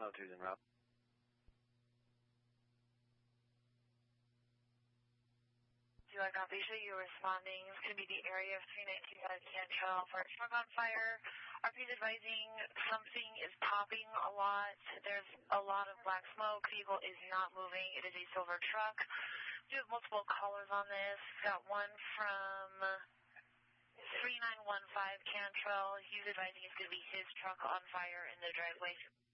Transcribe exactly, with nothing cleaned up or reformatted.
oh two's en route. Do I copy? So you're responding. It's going to be the area of three nine two five Cantrell for a truck on fire. R P is advising something is popping a lot. There's a lot of black smoke. Vehicle is not moving. It is a silver truck. We have multiple callers on this. Got one from three nine one five Cantrell. He's advising it's going to be his truck on fire in the driveway.